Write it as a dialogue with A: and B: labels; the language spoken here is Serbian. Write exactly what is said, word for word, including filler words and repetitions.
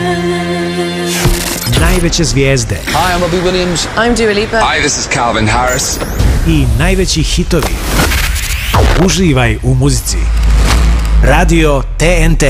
A: Najveće zvijezde.
B: Hi, I'm Robbie Williams.
C: I'm Dua Lipa.
B: Hi, this is Calvin Harris.
A: I najveći hitovi. Uživaj u muzici. Radio T N T.